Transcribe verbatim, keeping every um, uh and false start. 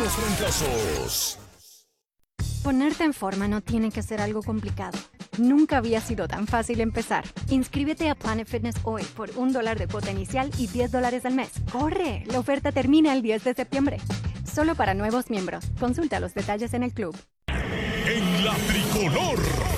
puros fracasos. Ponerte en forma no tiene que ser algo complicado. Nunca había sido tan fácil empezar. Inscríbete a Planet Fitness hoy por un dólar de cuota inicial y diez dólares al mes. ¡Corre! La oferta termina el diez de septiembre. Solo para nuevos miembros. Consulta los detalles en el club. En la tricolor.